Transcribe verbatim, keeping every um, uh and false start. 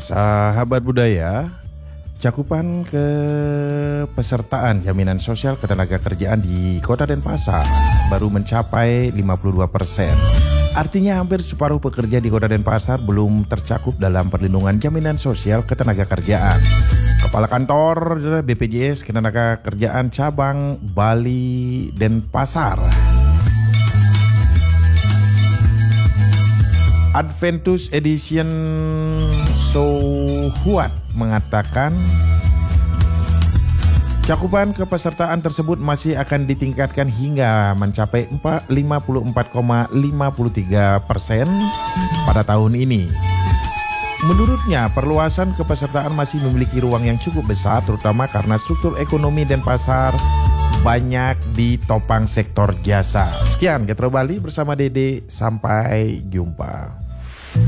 Sahabat budaya, cakupan kepesertaan jaminan sosial ketenagakerjaan di Kota Denpasar baru mencapai lima puluh dua persen. Artinya hampir separuh pekerja di Kota Denpasar belum tercakup dalam perlindungan jaminan sosial ketenagakerjaan. Kepala Kantor B P J S Ketenagakerjaan Cabang Bali Denpasar, Adventus Edition Sohuat, mengatakan cakupan kepesertaan tersebut masih akan ditingkatkan hingga mencapai lima puluh empat koma lima tiga persen pada tahun ini. Menurutnya, perluasan kepesertaan masih memiliki ruang yang cukup besar, terutama karena struktur ekonomi Denpasar banyak ditopang sektor jasa. Sekian, Getro Bali bersama Dede, sampai jumpa.